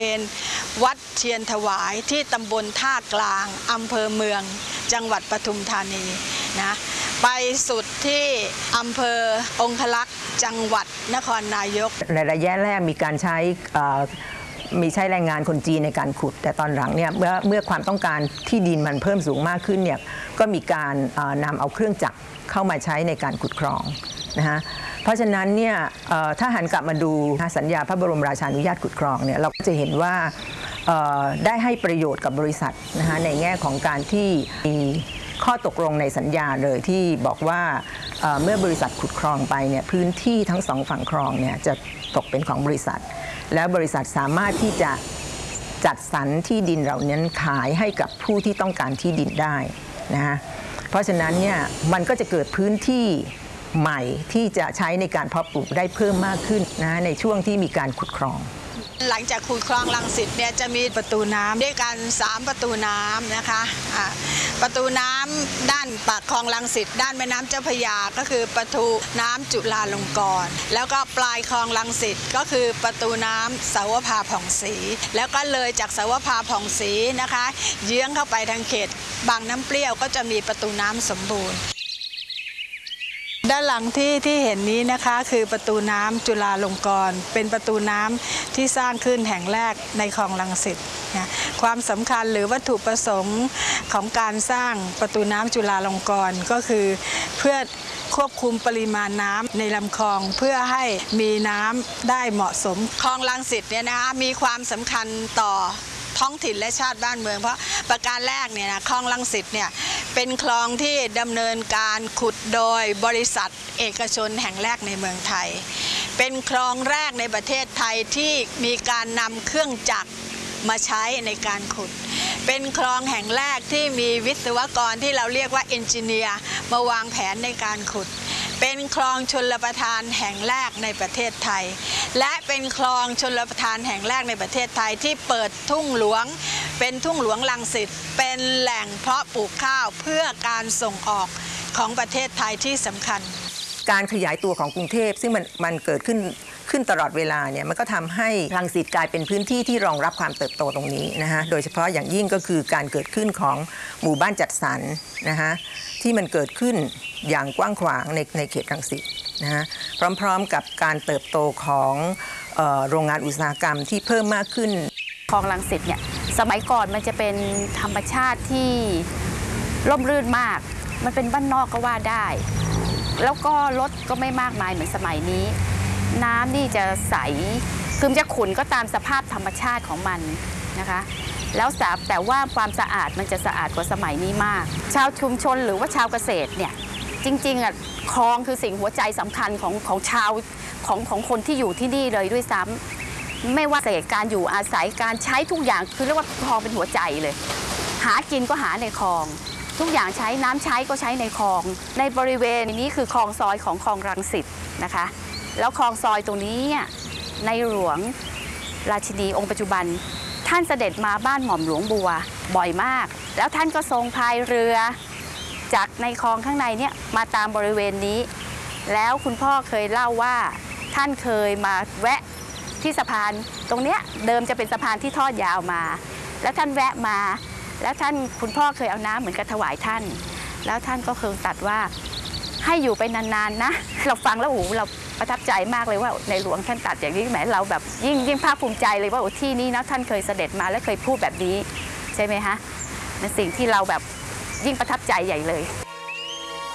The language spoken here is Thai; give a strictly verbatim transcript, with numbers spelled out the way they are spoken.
เป็นวัดเทียนถวายที่ตำบลท่ากลางอำเภอเมืองจังหวัดปทุมธานีนะไปสุดที่อำเภอองคลักษ์จังหวัดนครนายกในระยะแรกมีการใช้มีใช้แรงงานคนจีนในการขุดแต่ตอนหลังเนี่ยเมื่อเมื่อความต้องการที่ดินมันเพิ่มสูงมากขึ้นเนี่ยก็มีการนำเอาเครื่องจักรเข้ามาใช้ในการขุดคลองนะฮะเพราะฉะนั้นเนี่ยถ้าหันกลับมาดูสัญญาพระบรมราชานุญาตขุดคลองเนี่ยเราก็จะเห็นว่าได้ให้ประโยชน์กับบริษัทนะฮะในแง่ของการที่มีข้อตกลงในสัญญาเลยที่บอกว่าเมื่อบริษัทขุดคลองไปเนี่ยพื้นที่ทั้งสองฝั่งคลองเนี่ยจะตกเป็นของบริษัทแล้วบริษัทสามารถที่จะจัดสรรที่ดินเหล่านั้นขายให้กับผู้ที่ต้องการที่ดินได้นะฮะเพราะฉะนั้นเนี่ยมันก็จะเกิดพื้นที่ใหม่ที่จะใช้ในการเพาะปลูกได้เพิ่มมากขึ้นนะในช่วงที่มีการขุดคลองหลังจากขุดคลองรังสิตเนี่ยจะมีประตูน้ำด้วยกันสามประตูน้ำนะคะะประตูน้ำด้านปากคลองรังสิตด้านแม่น้ำเจ้าพระยาก็คือประตูน้ำจุฬาลงกรณ์แล้วก็ปลายคลองรังสิตก็คือประตูน้ำเสาวภาผ่องศรีแล้วก็เลยจากเสาวภาผ่องศรีนะคะเยื้องเข้าไปทางเขตบางน้ำเปรี้ยวก็จะมีประตูน้ำสมบูรณ์ด้านหลังที่ที่เห็นนี้นะคะคือประตูน้ำจุฬาลงกรณ์เป็นประตูน้ำที่สร้างขึ้นแห่งแรกในคลองรังสิตนะความสำคัญหรือวัตถุประสงค์ของการสร้างประตูน้ำจุฬาลงกรณ์ก็คือเพื่อควบคุมปริมาณน้ำในลำคลองเพื่อให้มีน้ำได้เหมาะสมคลองรังสิตเนี่ยนะคะมีความสำคัญต่อท้องถิ่นและชาติบ้านเมืองเพราะประการแรกเนี่ยนะคลองรังสิตเนี่ยเป็นคลองที่ดำเนินการขุดโดยบริษัทเอกชนแห่งแรกในเมืองไทยเป็นคลองแรกในประเทศไทยที่มีการนำเครื่องจักรมาใช้ในการขุดเป็นคลองแห่งแรกที่มีวิศวกรที่เราเรียกว่าเอนจิเนียร์มาวางแผนในการขุดเป็นคลองชลประทานแห่งแรกในประเทศไทยและเป็นคลองชลประทานแห่งแรกในประเทศไทยที่เปิดทุ่งหลวงเป็นทุ่งหลวงรังสิตเป็นแหล่งเพาะปลูกข้าวเพื่อการส่งออกของประเทศไทยที่สำคัญการขยายตัวของกรุงเทพซึ่งมันมันเกิดขึ้นขึ้นตลอดเวลาเนี่ยมันก็ทำให้รังสิตกลายเป็นพื้นที่ที่รองรับความเติบโตตรงนี้นะฮะโดยเฉพาะอย่างยิ่งก็คือการเกิดขึ้นของหมู่บ้านจัดสรรนะฮะที่มันเกิดขึ้นอย่างกว้างขวางในในเขตรังสิตนะฮะพร้อมๆกับการเติบโตของเอ่อโรงงานอุตสาหกรรมที่เพิ่มมากขึ้นคลองรังสิตเนี่ยสมัยก่อนมันจะเป็นธรรมชาติที่ร่มรื่นมากมันเป็นบ้านนอกก็ว่าได้แล้วก็รถก็ไม่มากมายเหมือนสมัยนี้น้ำนี่จะใสคือจะขุ่นก็ตามสภาพธรรมชาติของมันนะคะแล้วแต่ว่าความสะอาดมันจะสะอาดกว่าสมัยนี้มากชาวชุมชนหรือว่าชาวเกษตรเนี่ยจริงๆอ่ะคลองคือสิ่งหัวใจสำคัญของของชาวของของคนที่อยู่ที่นี่เลยด้วยซ้ำไม่ว่าเศษการอยู่อาศัยการใช้ทุกอย่างคือเรียกว่าคลองเป็นหัวใจเลยหากินก็หาในคลองทุกอย่างใช้น้ำใช้ก็ใช้ในคลองในบริเวณนี้คือคลองซอยของคลองรังสิตนะคะแล้วคลองซอยตรงนี้ในหลวงราชินีองค์ปัจจุบันท่านเสด็จมาบ้านหม่อมหลวงบัวบ่อยมากแล้วท่านก็ทรงพายเรือจากในคลองข้างในเนี่ยมาตามบริเวณนี้แล้วคุณพ่อเคยเล่าว่าท่านเคยมาแวะที่สะพานตรงเนี้ยเดิมจะเป็นสะพานที่ทอดยาวมาแล้วท่านแวะมาแล้วท่านคุณพ่อเคยเอาน้ำเหมือนกับถวายท่านแล้วท่านก็เคยตรัสว่าให้อยู่ไปนานๆนะเราฟังแล้วโอ้โหเราประทับใจมากเลยว่าในหลวงท่านตรัสอย่างนี้แหมเราแบบยิ่งยิ่งภาคภูมิใจเลยว่าโอ้ที่นี้นะท่านเคยเสด็จมาและเคยพูดแบบนี้ใช่ไหมฮะเป็นสิ่งที่เราแบบยิ่งประทับใจใหญ่เลย